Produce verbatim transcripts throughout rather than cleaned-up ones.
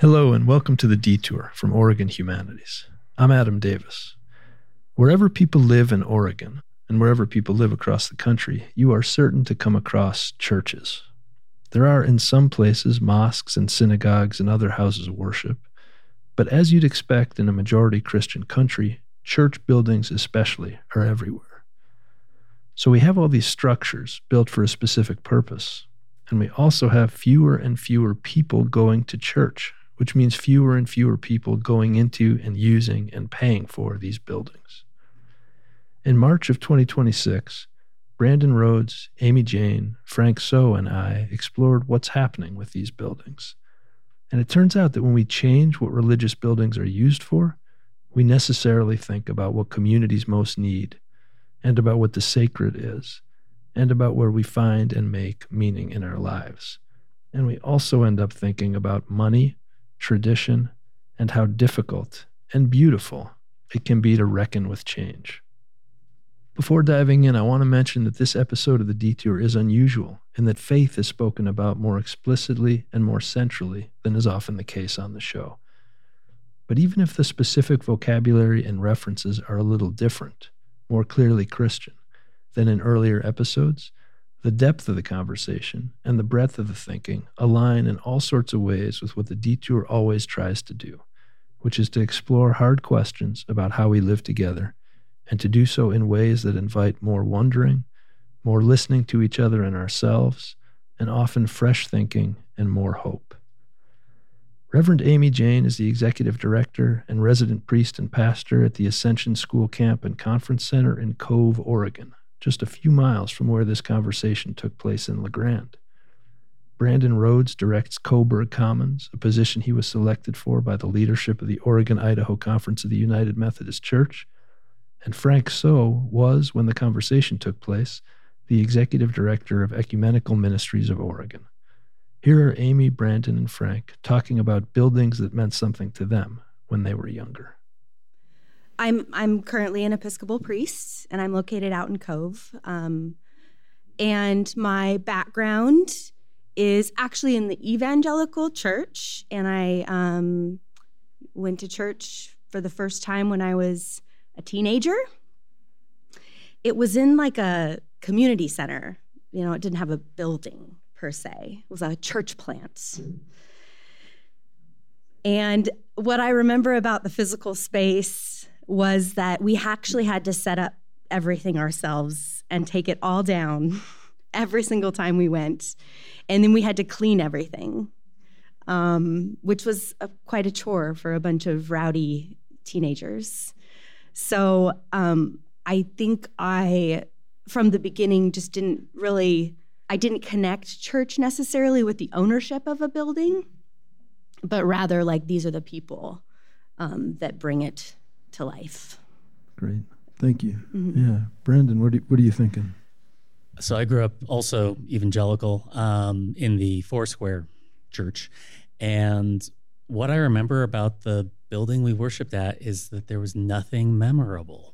Hello and welcome to The Detour from Oregon Humanities. I'm Adam Davis. Wherever people live in Oregon, and wherever people live across the country, you are certain to come across churches. There are in some places mosques and synagogues and other houses of worship, but as you'd expect in a majority Christian country, church buildings especially are everywhere. So we have all these structures built for a specific purpose, and we also have fewer and fewer people going to church, which means fewer and fewer people going into and using and paying for these buildings. In March of twenty twenty-six, Brandon Rhodes, Amy Jane, Frank So, and I explored what's happening with these buildings. And it turns out that when we change what religious buildings are used for, we necessarily think about what communities most need, and about what the sacred is, and about where we find and make meaning in our lives. And we also end up thinking about money, tradition, and how difficult and beautiful it can be to reckon with change. Before diving in, I want to mention that this episode of The Detour is unusual in that faith is spoken about more explicitly and more centrally than is often the case on the show. But even if the specific vocabulary and references are a little different, more clearly Christian, than in earlier episodes, the depth of the conversation and the breadth of the thinking align in all sorts of ways with what The Detour always tries to do, which is to explore hard questions about how we live together, and to do so in ways that invite more wondering, more listening to each other and ourselves, and often fresh thinking and more hope. Reverend Amy Jane is the executive director and resident priest and pastor at the Ascension School Camp and Conference Center in Cove, Oregon, just a few miles from where this conversation took place in La Grande. Brandon Rhodes directs Coburg Commons, a position he was selected for by the leadership of the Oregon-Idaho Conference of the United Methodist Church. And Frank So was, when the conversation took place, the executive director of Ecumenical Ministries of Oregon. Here are Amy, Brandon, and Frank talking about buildings that meant something to them when they were younger. I'm I'm currently an Episcopal priest, and I'm located out in Cove. Um, and my background is actually in the evangelical church, and I um, went to church for the first time when I was a teenager. It was in like a community center. You know, it didn't have a building per se. It was a church plant. And what I remember about the physical space was that we actually had to set up everything ourselves and take it all down every single time we went. And then we had to clean everything, um, which was a, quite a chore for a bunch of rowdy teenagers. So um, I think I, from the beginning, just didn't really, I didn't connect church necessarily with the ownership of a building, but rather like these are the people um, that bring it to life. Great. Thank you. Mm-hmm. Yeah. Brandon, what, do, what are you thinking? So I grew up also evangelical um, in the Foursquare Church. And what I remember about the building we worshiped at is that there was nothing memorable.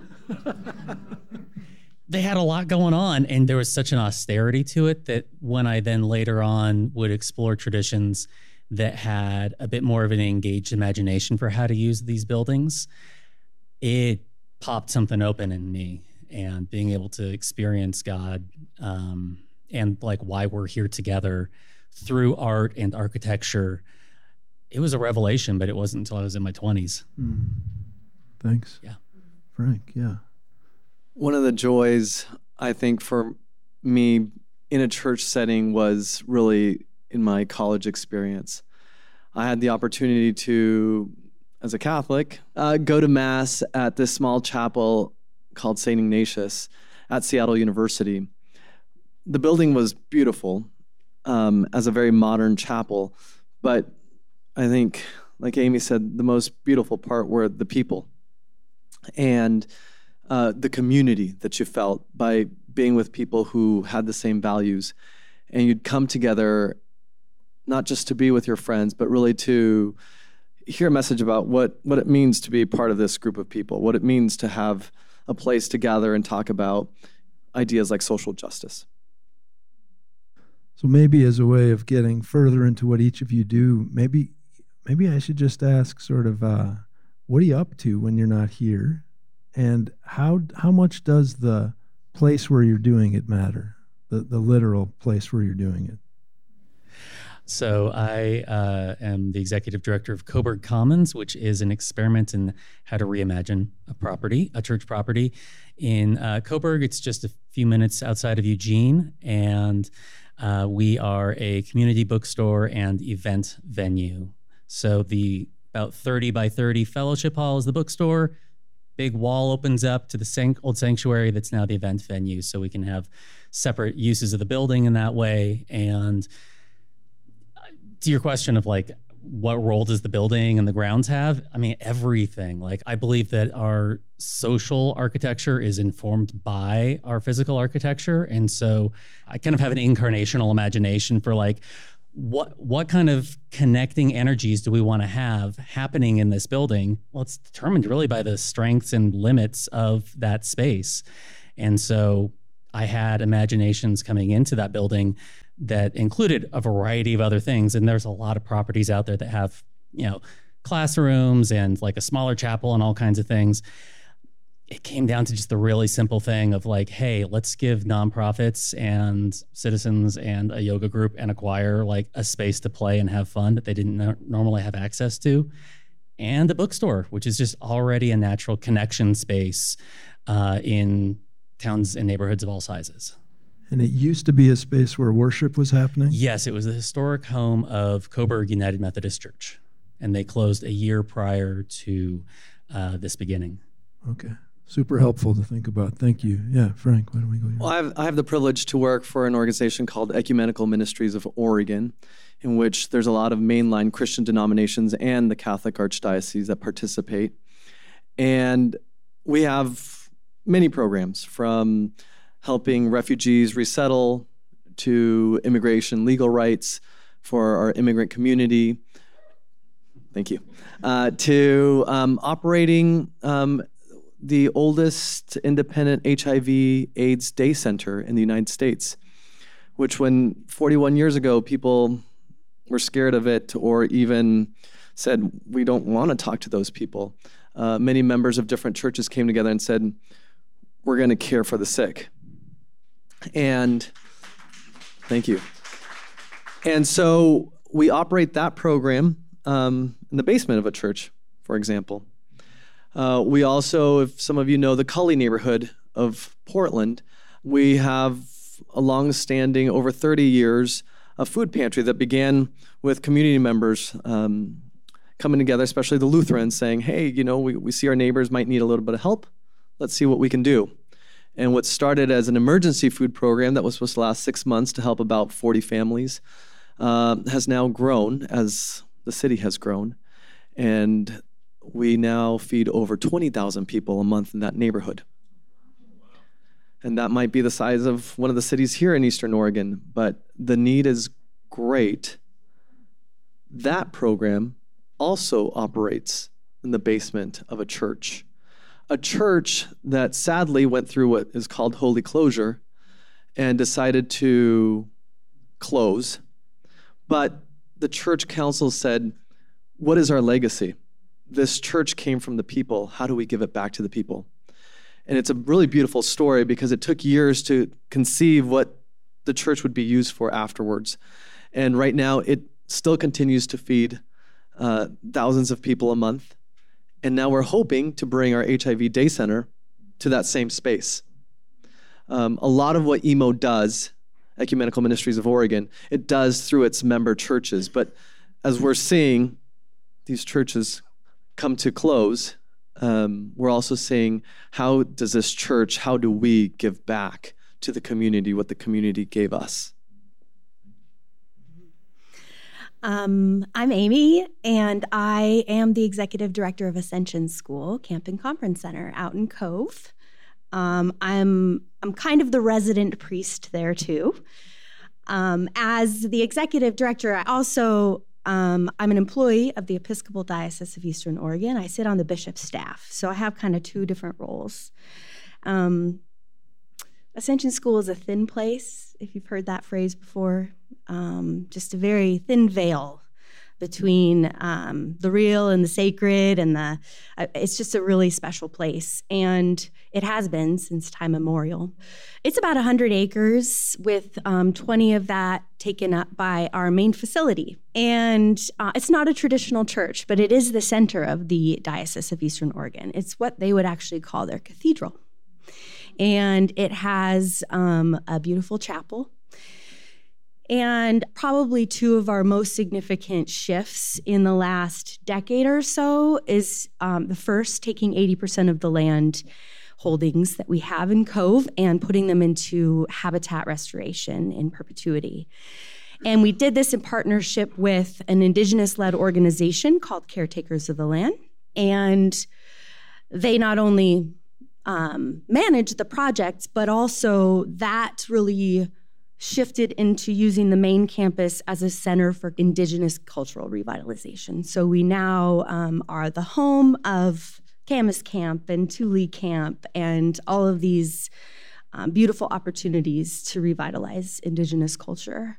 They had a lot going on, and there was such an austerity to it that when I then later on would explore traditions that had a bit more of an engaged imagination for how to use these buildings, it popped something open in me, and being able to experience God um, and like why we're here together through art and architecture. It was a revelation, but it wasn't until I was in my twenties. Mm. Thanks. Yeah. Frank, yeah. One of the joys, I think, for me in a church setting was really in my college experience. I had the opportunity to, as a Catholic, uh, go to Mass at this small chapel called Saint Ignatius at Seattle University. The building was beautiful um, as a very modern chapel, but I think, like Amy said, the most beautiful part were the people and uh, the community that you felt by being with people who had the same values. And you'd come together not just to be with your friends, but really to hear a message about what, what it means to be part of this group of people, what it means to have a place to gather and talk about ideas like social justice. So maybe as a way of getting further into what each of you do, maybe maybe I should just ask sort of, uh, what are you up to when you're not here? And how how much does the place where you're doing it matter? The, the literal place where you're doing it? So I uh, am the executive director of Coburg Commons, which is an experiment in how to reimagine a property, a church property. In uh, Coburg, it's just a few minutes outside of Eugene, and uh, we are a community bookstore and event venue. So the about thirty by thirty fellowship hall is the bookstore. Big wall opens up to the sanct- old sanctuary that's now the event venue, so we can have separate uses of the building in that way. And to your question of like, what role does the building and the grounds have? I mean, everything. Like, I believe that our social architecture is informed by our physical architecture. And so I kind of have an incarnational imagination for like, what what kind of connecting energies do we want to have happening in this building? Well, it's determined really by the strengths and limits of that space. And so I had imaginations coming into that building that included a variety of other things. And there's a lot of properties out there that have, you know, classrooms and like a smaller chapel and all kinds of things. It came down to just the really simple thing of like, hey, let's give nonprofits and citizens and a yoga group and a choir like a space to play and have fun that they didn't no- normally have access to. And a bookstore, which is just already a natural connection space uh, in towns and neighborhoods of all sizes. And it used to be a space where worship was happening? Yes, it was the historic home of Coburg United Methodist Church. And they closed a year prior to uh, this beginning. Okay. Super helpful to think about. Thank you. Yeah, Frank, why don't we go here? Well, I have, I have the privilege to work for an organization called Ecumenical Ministries of Oregon, in which there's a lot of mainline Christian denominations and the Catholic Archdiocese that participate. And we have many programs, from helping refugees resettle to immigration legal rights for our immigrant community. Thank you. Uh, to um, operating um, the oldest independent H I V AIDS day center in the United States, which when forty-one years ago, people were scared of it or even said, we don't want to talk to those people. Uh, many members of different churches came together and said, we're going to care for the sick. And thank you. And so we operate that program um, in the basement of a church, for example. Uh, we also, if some of you know the Cully neighborhood of Portland, we have a long-standing, over thirty years, a food pantry that began with community members um, coming together, especially the Lutherans, saying, hey, you know, we, we see our neighbors might need a little bit of help. Let's see what we can do. And what started as an emergency food program that was supposed to last six months to help about forty families uh, has now grown as the city has grown. And we now feed over twenty thousand people a month in that neighborhood. And that might be the size of one of the cities here in Eastern Oregon, but the need is great. That program also operates in the basement of a church. A church that sadly went through what is called holy closure and decided to close. But the church council said, what is our legacy? This church came from the people. How do we give it back to the people? And it's a really beautiful story because it took years to conceive what the church would be used for afterwards. And right now, it still continues to feed uh, thousands of people a month. And now we're hoping to bring our H I V Day Center to that same space. Um, a lot of what E M O does, Ecumenical Ministries of Oregon, it does through its member churches. But as we're seeing these churches come to close, um, we're also saying, how does this church, how do we give back to the community what the community gave us? Um, I'm Amy, and I am the executive director of Ascension School, Camp and Conference Center out in Cove. Um, I'm I'm kind of the resident priest there too. Um, as the executive director, I also um, I'm an employee of the Episcopal Diocese of Eastern Oregon. I sit on the bishop's staff, so I have kind of two different roles. Um, Ascension School is a thin place, if you've heard that phrase before. Um, just a very thin veil between um, the real and the sacred, and the uh, it's just a really special place, and it has been since time immemorial. It's about one hundred acres, with um, twenty of that taken up by our main facility. And uh, it's not a traditional church, but it is the center of the Diocese of Eastern Oregon. It's what they would actually call their cathedral. And it has um, a beautiful chapel. And probably two of our most significant shifts in the last decade or so is um, the first, taking eighty percent of the land holdings that we have in Cove and putting them into habitat restoration in perpetuity. And we did this in partnership with an Indigenous-led organization called Caretakers of the Land. And they not only um, managed the project, but also that really shifted into using the main campus as a center for Indigenous cultural revitalization. So we now um, are the home of Camas Camp and Tule Camp and all of these um, beautiful opportunities to revitalize Indigenous culture.